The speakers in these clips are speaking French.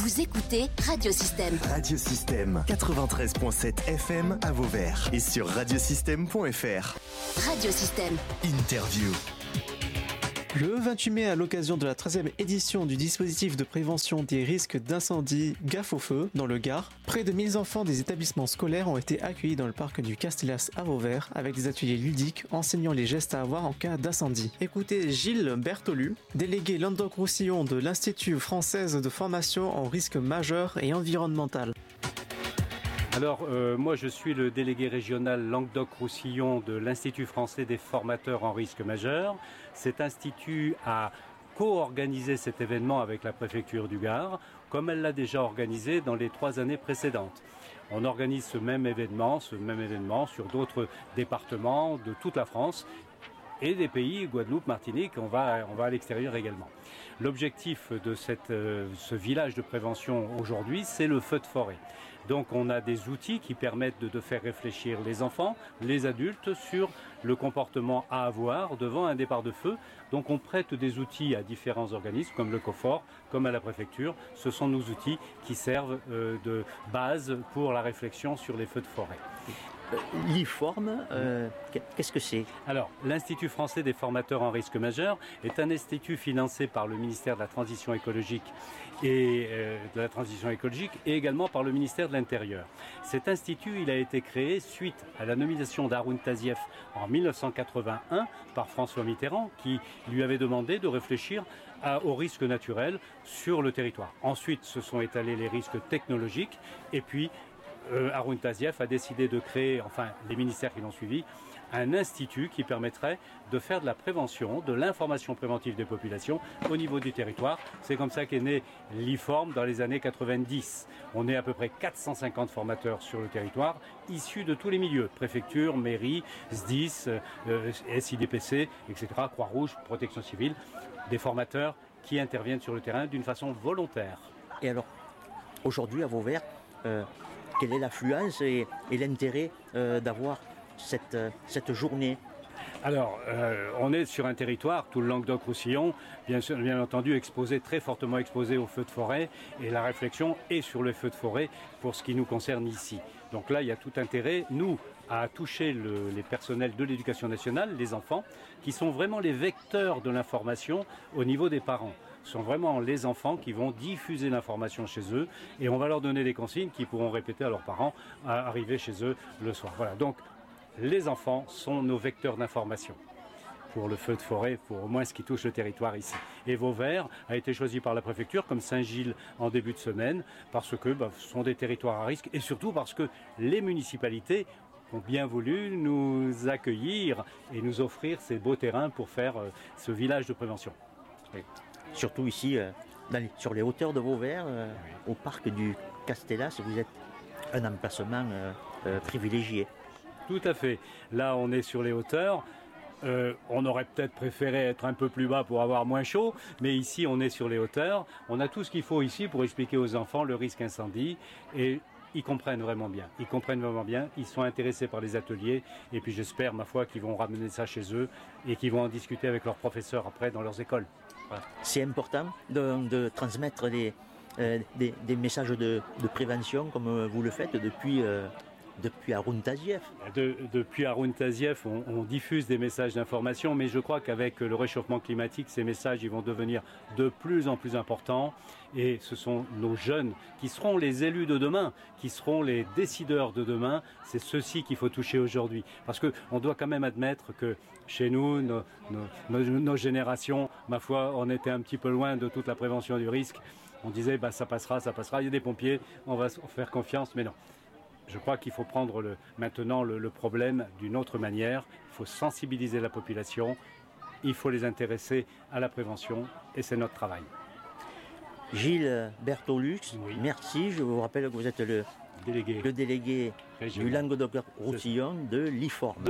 Vous écoutez Radiosystème. Radiosystème 93.7 FM à Vauvert et sur radiosystème.fr. Radiosystème. Interview. Le 28 mai, à l'occasion de la 13e édition du dispositif de prévention des risques d'incendie Gaffe au feu dans le Gard, près de 1000 enfants des établissements scolaires ont été accueillis dans le parc du Castellas à Vauvert avec des ateliers ludiques enseignant les gestes à avoir en cas d'incendie. Écoutez Gilles Bertolu, délégué Languedoc-Roussillon de l'Institut français de formation en risque majeur et environnemental. Alors, moi je suis le délégué régional Languedoc-Roussillon de l'Institut français des formateurs en risque majeur. Cet institut a co-organisé cet événement avec la préfecture du Gard, comme elle l'a déjà organisé dans les 3 années précédentes. On organise ce même événement sur d'autres départements de toute la France et des pays, Guadeloupe, Martinique, on va à l'extérieur également. L'objectif de ce village de prévention aujourd'hui, c'est le feu de forêt. Donc on a des outils qui permettent de faire réfléchir les enfants, les adultes sur le comportement à avoir devant un départ de feu. Donc on prête des outils à différents organismes comme le COFOR, comme à la préfecture. Ce sont nos outils qui servent de base pour la réflexion sur les feux de forêt. L'IFORM, qu'est-ce que c'est ? Alors, l'Institut français des formateurs en risque majeur est un institut financé par le ministère de la Transition écologique et également par le ministère de l'Intérieur. Cet institut, il a été créé suite à la nomination d'Haroun Tazieff en 1981 par François Mitterrand, qui lui avait demandé de réfléchir aux risques naturels sur le territoire. Ensuite, se sont étalés les risques technologiques et puis Haroun Tazieff a décidé de créer, enfin les ministères qui l'ont suivi, un institut qui permettrait de faire de la prévention, de l'information préventive des populations au niveau du territoire. C'est comme ça qu'est né l'IFORM dans les années 90. On est à peu près 450 formateurs sur le territoire, issus de tous les milieux, préfecture, mairie, SDIS, SIDPC, etc., Croix-Rouge, Protection civile, des formateurs qui interviennent sur le terrain d'une façon volontaire. Et alors, aujourd'hui à Vauvert, quelle est l'affluence et l'intérêt d'avoir cette journée ? Alors, on est sur un territoire, tout le Languedoc-Roussillon, bien entendu très fortement exposé aux feux de forêt, et la réflexion est sur les feux de forêt pour ce qui nous concerne ici. Donc là, il y a tout intérêt, nous, à toucher les personnels de l'éducation nationale, les enfants, qui sont vraiment les vecteurs de l'information au niveau des parents. Ce sont vraiment les enfants qui vont diffuser l'information chez eux et on va leur donner des consignes qu'ils pourront répéter à leurs parents à arriver chez eux le soir. Voilà, donc les enfants sont nos vecteurs d'information pour le feu de forêt, pour au moins ce qui touche le territoire ici. Et Vauvert a été choisi par la préfecture comme Saint-Gilles en début de semaine parce que ce sont des territoires à risque et surtout parce que les municipalités ont bien voulu nous accueillir et nous offrir ces beaux terrains pour faire ce village de prévention. Oui. Surtout ici, sur les hauteurs de Vauvert, au parc du Castellas, vous êtes un emplacement privilégié. Tout à fait. Là, on est sur les hauteurs. On aurait peut-être préféré être un peu plus bas pour avoir moins chaud, mais ici, on est sur les hauteurs. On a tout ce qu'il faut ici pour expliquer aux enfants le risque incendie et ils comprennent vraiment bien. Ils sont intéressés par les ateliers et puis j'espère, ma foi, qu'ils vont ramener ça chez eux et qu'ils vont en discuter avec leurs professeurs après dans leurs écoles. Voilà. C'est important de transmettre des messages de prévention comme vous le faites depuis Haroun Tazieff. Depuis Haroun Tazieff, on diffuse des messages d'information, mais je crois qu'avec le réchauffement climatique, ces messages ils vont devenir de plus en plus importants. Et ce sont nos jeunes qui seront les élus de demain, qui seront les décideurs de demain. C'est ceux-ci qu'il faut toucher aujourd'hui. Parce qu'on doit quand même admettre que chez nous, nos générations, ma foi, on était un petit peu loin de toute la prévention du risque. On disait, ça passera, il y a des pompiers, on va faire confiance, mais non. Je crois qu'il faut prendre maintenant le problème d'une autre manière. Il faut sensibiliser la population, il faut les intéresser à la prévention et c'est notre travail. Gilles Bertolux, oui. Merci. Je vous rappelle que vous êtes le délégué du Languedoc-Roussillon de l'IFORM.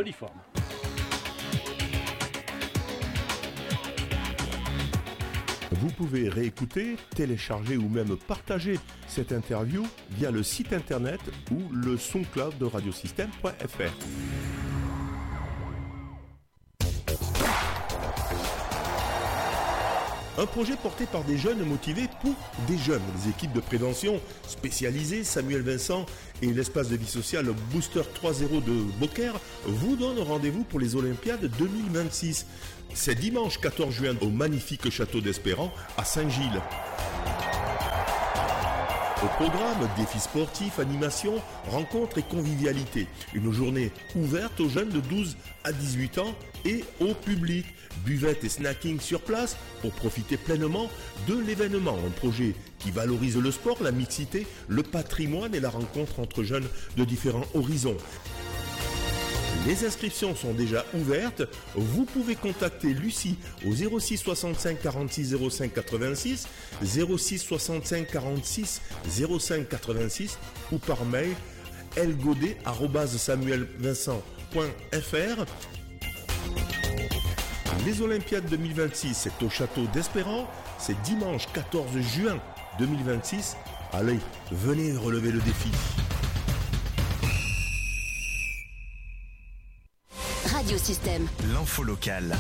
Vous pouvez réécouter, télécharger ou même partager cette interview via le site internet ou le SoundCloud de radiosystème.fr. Un projet porté par des jeunes motivés pour des jeunes. Les équipes de prévention spécialisées, Samuel Vincent et l'espace de vie sociale Booster 3.0 de Beaucaire vous donnent rendez-vous pour les Olympiades 2026. C'est dimanche 14 juin au magnifique château d'Espérance à Saint-Gilles. Au programme, défis sportifs, animations, rencontres et convivialité. Une journée ouverte aux jeunes de 12 à 18 ans et au public. Buvette et snacking sur place pour profiter pleinement de l'événement. Un projet qui valorise le sport, la mixité, le patrimoine et la rencontre entre jeunes de différents horizons. Les inscriptions sont déjà ouvertes. Vous pouvez contacter Lucie au 06 65 46 05 86, 06 65 46 05 86 ou par mail elgodet@samuelvincent.fr. Les Olympiades 2026, c'est au château d'Espérance. C'est dimanche 14 juin 2026. Allez, venez relever le défi. Radio Système. L'info locale.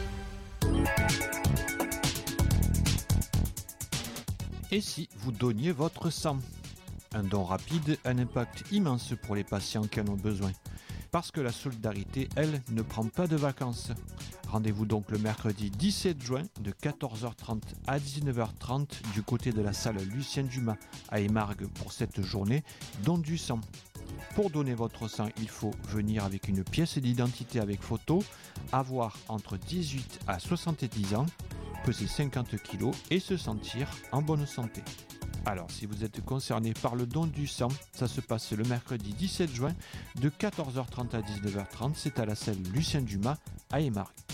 Et si vous donniez votre sang ? Un don rapide a un impact immense pour les patients qui en ont besoin. Parce que la solidarité, elle, ne prend pas de vacances. Rendez-vous donc le mercredi 17 juin de 14h30 à 19h30 du côté de la salle Lucien Dumas à Émargues pour cette journée don du sang. Pour donner votre sang, il faut venir avec une pièce d'identité avec photo, avoir entre 18 à 70 ans, peser 50 kg et se sentir en bonne santé. Alors, si vous êtes concerné par le don du sang, ça se passe le mercredi 17 juin de 14h30 à 19h30. C'est à la salle Lucien Dumas à Émargues.